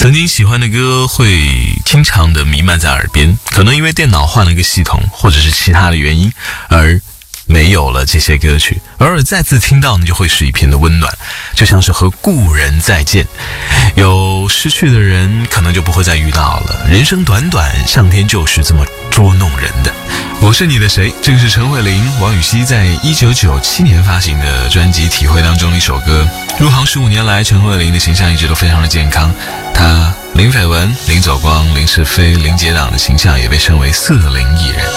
曾经喜欢的歌会经常的弥漫在耳边，可能因为电脑换了一个系统，或者是其他的原因，而没有了这些歌曲，偶尔再次听到呢，就会是一片的温暖，就像是和故人再见。有失去的人，可能就不会再遇到了。人生短短，上天就是这么捉弄人的。我是你的谁？这个是陈慧琳、王禹锡在1997年发行的专辑《体会》当中的一首歌。入行15年来，陈慧琳的形象一直都非常的健康。她零绯闻、零走光、零是非、零结党的形象也被称为色灵艺人。